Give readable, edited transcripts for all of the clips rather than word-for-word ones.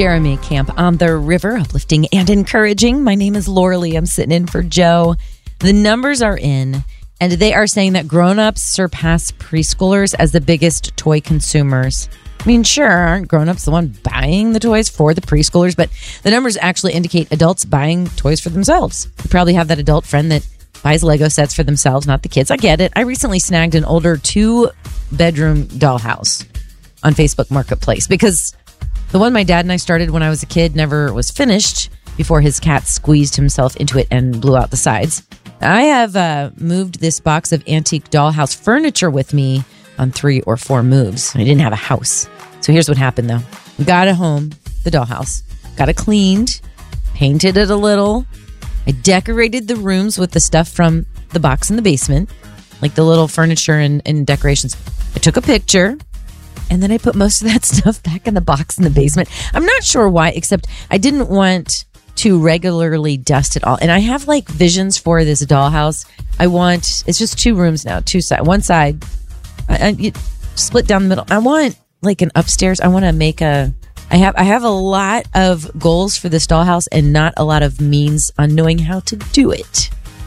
Jeremy Camp on the River, uplifting and encouraging. My name is Laura Lee. I'm sitting in for Joe. The numbers are in, and they are saying that grown-ups surpass preschoolers as the biggest toy consumers. I mean, sure, aren't grown-ups the one buying the toys for the preschoolers? But the numbers actually indicate adults buying toys for themselves. You probably have that adult friend that buys Lego sets for themselves, not the kids. I get it. I recently snagged an older 2-bedroom dollhouse on Facebook Marketplace because the one my dad and I started when I was a kid never was finished before his cat squeezed himself into it and blew out the sides. I have moved this box of antique dollhouse furniture with me on 3 or 4 moves. I didn't have a house. So here's what happened, though. Got it home, the dollhouse. Got it cleaned, painted it a little. I decorated the rooms with the stuff from the box in the basement, like the little furniture and decorations. I took a picture, and then I put most of that stuff back in the box in the basement. I'm not sure why, except I didn't want to regularly dust it all. And I have like visions for this dollhouse. It's just 2 rooms now, 2 sides. One side, you split down the middle. I want like an upstairs. I want to make I have a lot of goals for this dollhouse and not a lot of means on knowing how to do it.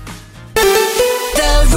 The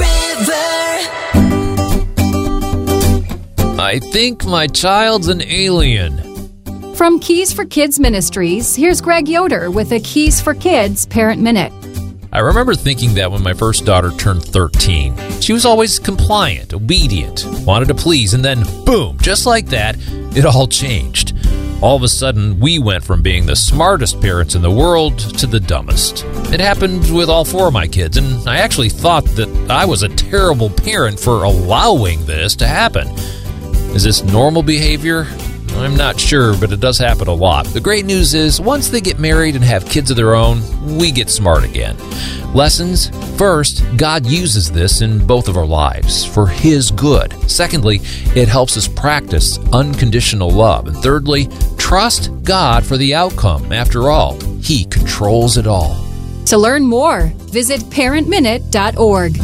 River. I think my child's an alien. From Keys for Kids Ministries, here's Greg Yoder with a Keys for Kids Parent Minute. I remember thinking that when my first daughter turned 13. She was always compliant, obedient, wanted to please, and then boom, just like that, it all changed. All of a sudden, we went from being the smartest parents in the world to the dumbest. It happened with all 4 of my kids, and I actually thought that I was a terrible parent for allowing this to happen. Is this normal behavior? I'm not sure, but it does happen a lot. The great news is, once they get married and have kids of their own, we get smart again. Lessons. First, God uses this in both of our lives for His good. Secondly, it helps us practice unconditional love. And thirdly, trust God for the outcome. After all, He controls it all. To learn more, visit parentminute.org.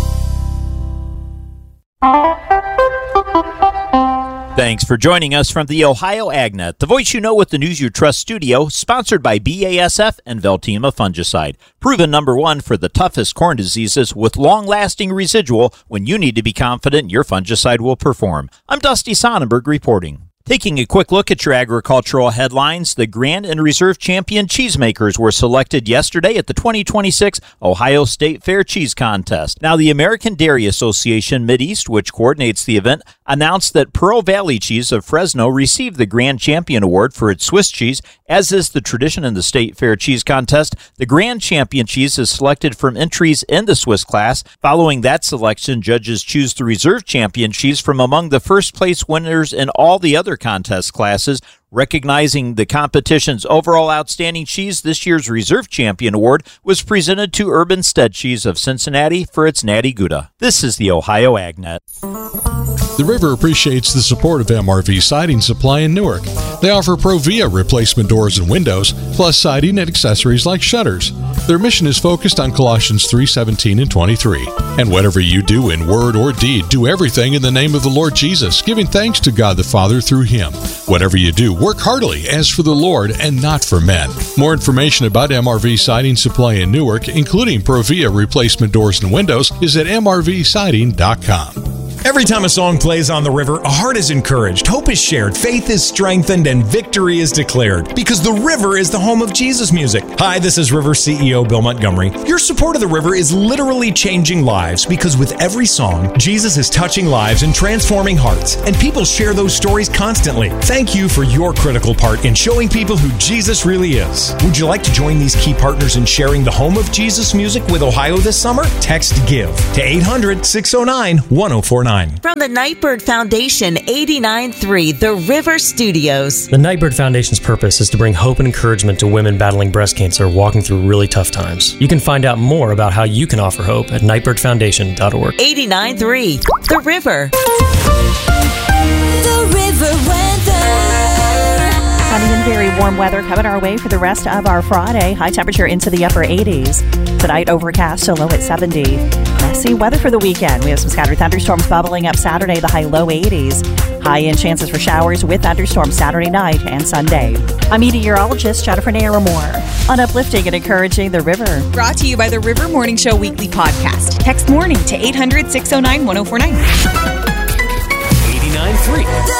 Thanks for joining us from the Ohio AgNet, the voice you know with the news you trust studio, sponsored by BASF and Veltima Fungicide. Proven #1 for the toughest corn diseases with long-lasting residual when you need to be confident your fungicide will perform. I'm Dusty Sonnenberg reporting. Taking a quick look at your agricultural headlines, the Grand and Reserve Champion cheesemakers were selected yesterday at the 2026 Ohio State Fair Cheese Contest. Now, the American Dairy Association Mideast, which coordinates the event, announced that Pearl Valley Cheese of Fresno received the Grand Champion Award for its Swiss cheese. As is the tradition in the State Fair Cheese Contest, the Grand Champion cheese is selected from entries in the Swiss class. Following that selection, judges choose the Reserve Champion cheese from among the first-place winners in all the other contest classes. Recognizing the competition's overall outstanding cheese, this year's Reserve Champion Award was presented to Urban Stead Cheese of Cincinnati for its Natty Gouda. This is the Ohio AgNet. The River appreciates the support of MRV Siding Supply in Newark. They offer Provia replacement doors and windows, plus siding and accessories like shutters. Their mission is focused on Colossians 3:17 and 23. And whatever you do in word or deed, do everything in the name of the Lord Jesus, giving thanks to God the Father through Him. Whatever you do, work heartily as for the Lord and not for men. More information about MRV Siding Supply in Newark, including Provia replacement doors and windows, is at mrvsiding.com. Every time a song plays on the river, a heart is encouraged, hope is shared, faith is strengthened, and victory is declared. Because the river is the home of Jesus music. Hi, this is River CEO Bill Montgomery. Your support of the river is literally changing lives, because with every song, Jesus is touching lives and transforming hearts. And people share those stories constantly. Thank you for your critical part in showing people who Jesus really is. Would you like to join these key partners in sharing the home of Jesus music with Ohio this summer? Text GIVE to 800-609-1049. From the Nightbird Foundation, 89.3 The River Studios. The Nightbird Foundation's purpose is to bring hope and encouragement to women battling breast cancer walking through really tough times. You can find out more about how you can offer hope at nightbirdfoundation.org. 89.3 The River. The River Weather. Sunny and very warm weather coming our way for the rest of our Friday. High temperature into the upper 80s. Tonight, overcast, so low at 70. Messy weather for the weekend. We have some scattered thunderstorms bubbling up Saturday, the high low 80s. High-end chances for showers with thunderstorms Saturday night and Sunday. I'm meteorologist Jennifer Naramore on uplifting and encouraging the river. Brought to you by the River Morning Show Weekly Podcast. Text morning to 800-609-1049. 89.3